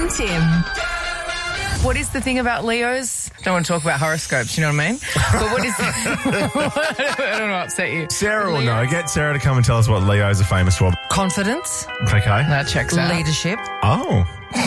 and Tim. What is the thing about Leos? Don't want to talk about horoscopes, you know what I mean? But what is... I don't want to upset you. Sarah will know. Get Sarah to come and tell us what Leos are famous for. Confidence. Okay. That checks out. Leadership. Oh.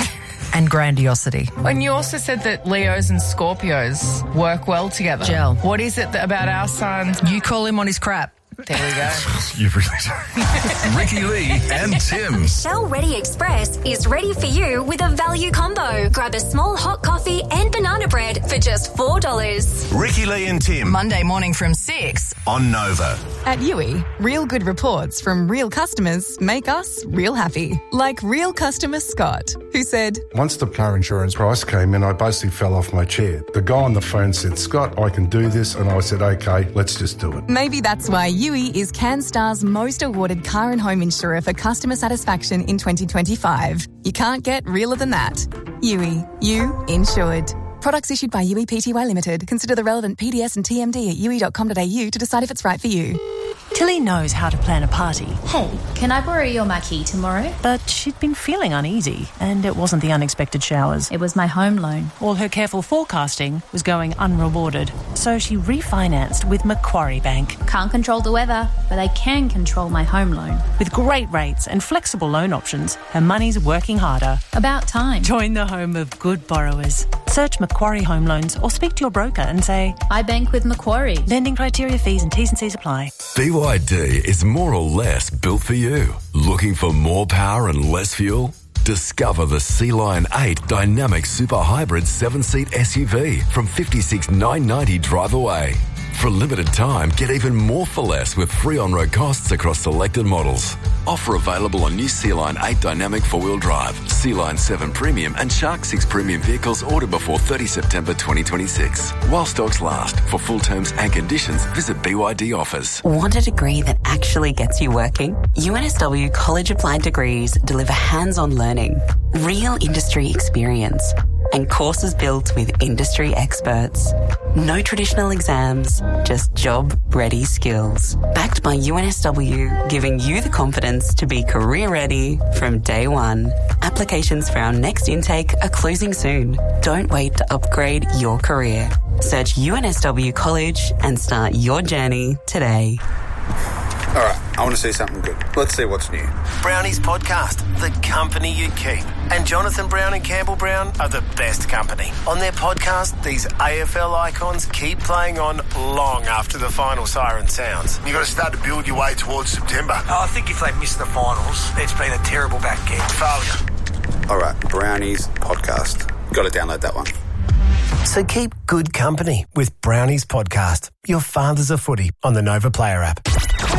And grandiosity. And you also said that Leos and Scorpios work well together. Gel. What is it about our sun? You call him on his crap. There we go. You really do. Ricky Lee and Tim. Shell Ready Express is ready for you with a value combo. Grab a small hot coffee and banana bread for just $4. Ricky Lee and Tim Monday morning from 6. on Nova. At Yui, real good reports from real customers make us real happy. Like real customer Scott, who said, Once the car insurance price came in, I basically fell off my chair. The guy on the phone said, Scott, I can do this. And I said, okay, let's just do it. maybe that's why Yui is CanStar's most awarded car and home insurer for customer satisfaction in 2025. You can't get realer than that. Yui, you insured. Products issued by Yui Pty Limited. Consider the relevant PDS and TMD at yui.com.au to decide if it's right for you. Tilly knows how to plan a party, Hey, can I borrow your marquee tomorrow? but she'd been feeling uneasy, and it wasn't the unexpected showers. It was my home loan. All her careful forecasting was going unrewarded, so she refinanced with Macquarie Bank. Can't control the weather, but I can control my home loan. With great rates and flexible loan options, her money's working harder. About time. Join the home of good borrowers. Search Macquarie Home Loans or speak to your broker and say, I bank with Macquarie. lending criteria, fees and T's and C's apply. BYD is more or less built for you. Looking for more power and less fuel? Discover the Sea Lion 8 Dynamic Super Hybrid 7-seat SUV from $56,990 drive away. For a limited time, get even more for less with free on-road costs across selected models. Offer available on new Sea Lion 8 Dynamic 4-wheel drive, Sea Lion 7 Premium and Shark 6 Premium vehicles ordered before 30 September 2026. While stocks last. For full terms and conditions, visit BYD Offers. Want a degree that actually gets you working? UNSW College Applied Degrees deliver hands-on learning, real industry experience, and courses built with industry experts. No traditional exams, just job-ready skills. Backed by UNSW, giving you the confidence to be career-ready from day one. Applications for our next intake are closing soon. Don't wait to upgrade your career. Search UNSW College and start your journey today. All right, I want to see something good. Let's see what's new. Brownies Podcast, the company you keep. And Jonathan Brown and Campbell Brown are the best company. On their podcast, these AFL icons keep playing on long after the final siren sounds. You've got to start to build your way towards September. I think if they miss the finals, it's been a terrible back end. Failure. All right, Brownies Podcast. Got to download that one. So keep good company with Brownies Podcast. Your father's a footy on the Nova Player app.